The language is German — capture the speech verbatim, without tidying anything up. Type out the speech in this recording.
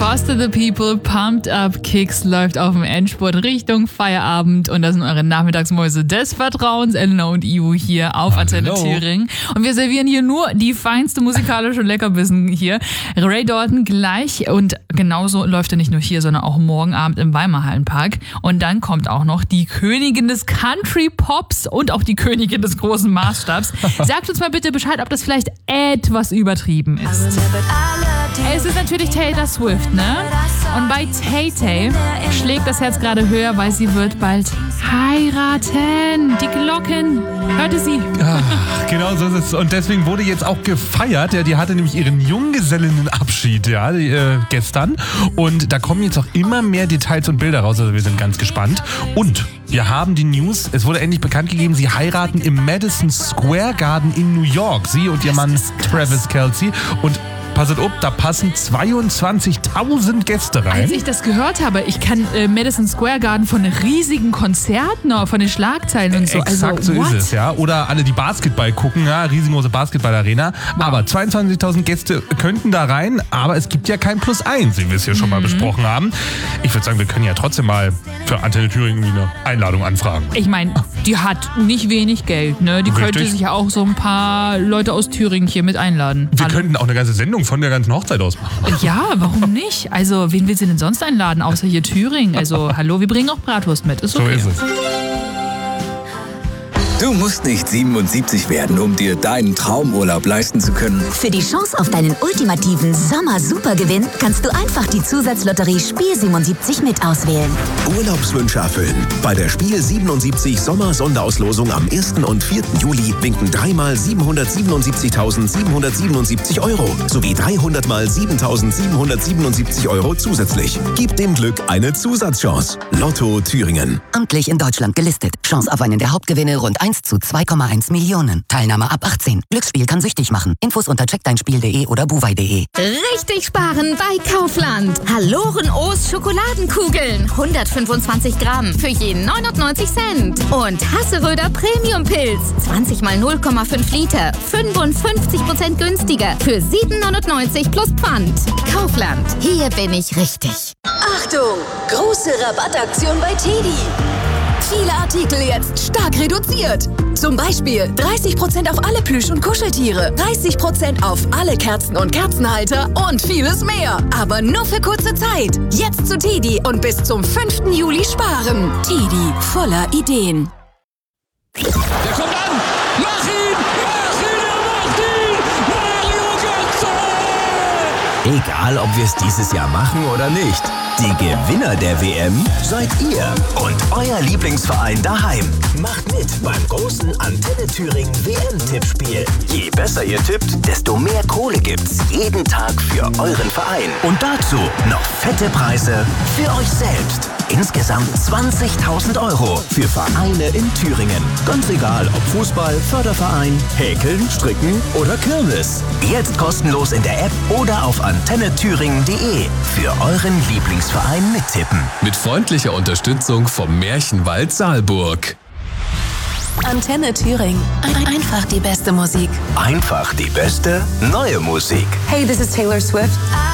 Foster the People, Pumped Up Kicks läuft auf dem Endspurt Richtung Feierabend und das sind eure Nachmittagsmäuse des Vertrauens, Elena und Ivo hier auf Antenne Thüringen. Und wir servieren hier nur die feinste musikalische Leckerbissen hier. Ray Dalton gleich und genauso läuft er nicht nur hier, sondern auch morgen Abend im Weimar Hallenpark. Und dann kommt auch noch die Königin des Country Pops und auch die Königin des großen Maßstabs. Sagt uns mal bitte Bescheid, ob das vielleicht etwas übertrieben ist. Es ist natürlich Taylor Swift, ne? Und bei Tay-Tay schlägt das Herz gerade höher, weil sie wird bald heiraten. Die Glocken, hörte sie. Ach, genau so ist es. Und deswegen wurde jetzt auch gefeiert. Ja, die hatte nämlich ihren Junggesellinnenabschied, ja, die, äh, gestern. Und da kommen jetzt auch immer mehr Details und Bilder raus. Also wir sind ganz gespannt. Und wir haben die News. Es wurde endlich bekannt gegeben, sie heiraten im Madison Square Garden in New York. Sie und ihr Mann Travis Kelce. Und passet auf, da passen zweiundzwanzigtausend Gäste rein. Als ich das gehört habe, ich kann äh, Madison Square Garden von riesigen Konzerten, von den Schlagzeilen und so. Exakt also, so what? ist es, ja. Oder alle, die Basketball gucken, ja, riesengroße Basketball-Arena. Wow. Aber zweiundzwanzigtausend Gäste könnten da rein, aber es gibt ja kein Plus eins, wie wir es hier schon mal mhm. besprochen haben. Ich würde sagen, wir können ja trotzdem mal für Antenne Thüringen eine Einladung anfragen. Ich meine, die hat nicht wenig Geld, ne? Die Richtig. könnte sich ja auch so ein paar Leute aus Thüringen hier mit einladen. Wir Hallo. könnten auch eine ganze Sendung von der ganzen Hochzeit aus machen. Ja, warum nicht? Also, wen will sie denn sonst einladen, außer hier Thüringen? Also, hallo, wir bringen auch Bratwurst mit. Ist okay. So ist es. Du musst nicht siebenundsiebzig werden, um dir deinen Traumurlaub leisten zu können. Für die Chance auf deinen ultimativen Sommer-Supergewinn kannst du einfach die Zusatzlotterie Spiel siebenundsiebzig mit auswählen. Urlaubswünsche erfüllen. Bei der Spiel siebenundsiebzig Sommer-Sonderauslosung am ersten und vierten Juli winken dreimal siebenhundertsiebenundsiebzigtausendsiebenhundertsiebenundsiebzig Euro sowie dreihundert mal siebentausendsiebenhundertsiebenundsiebzig Euro zusätzlich. Gib dem Glück eine Zusatzchance. Lotto Thüringen. Amtlich in Deutschland gelistet. Chance auf einen der Hauptgewinne rund eins zu zwei Komma eins Millionen. Teilnahme ab achtzehn. Glücksspiel kann süchtig machen. Infos unter check dein spiel punkt de oder buwei punkt de. Richtig sparen bei Kaufland. Haloren-O's Schokoladenkugeln. hundertfünfundzwanzig Gramm für jeden neunundneunzig Cent. Und Hasseröder Premium-Pilz. zwanzig mal null Komma fünf Liter. fünfundfünfzig Prozent günstiger. Für sieben neunundneunzig plus Pfand. Kaufland. Hier bin ich richtig. Achtung! Große Rabattaktion bei Teddy. Viele Artikel jetzt stark reduziert. Zum Beispiel dreißig Prozent auf alle Plüsch- und Kuscheltiere, dreißig Prozent auf alle Kerzen und Kerzenhalter und vieles mehr. Aber nur für kurze Zeit. Jetzt zu Teddy und bis zum fünften Juli sparen. Teddy, voller Ideen. Der kommt an! Mach ihn! Mach ihn! Er macht ihn! Mario Götze! Egal, ob wir es dieses Jahr machen oder nicht. Die Gewinner der W M seid ihr und euer Lieblingsverein daheim. Macht mit beim großen Antenne Thüringen W M-Tippspiel. Je besser ihr tippt, desto mehr Kohle gibt's jeden Tag für euren Verein. Und dazu noch fette Preise für euch selbst. Insgesamt zwanzigtausend Euro für Vereine in Thüringen. Ganz egal, ob Fußball, Förderverein, Häkeln, Stricken oder Kirmes. Jetzt kostenlos in der App oder auf antenne thüringen punkt de für euren Lieblingsverein mittippen. Mit freundlicher Unterstützung vom Märchenwald Saalburg. Antenne Thüringen. Einfach die beste Musik. Einfach die beste neue Musik. Hey, this is Taylor Swift.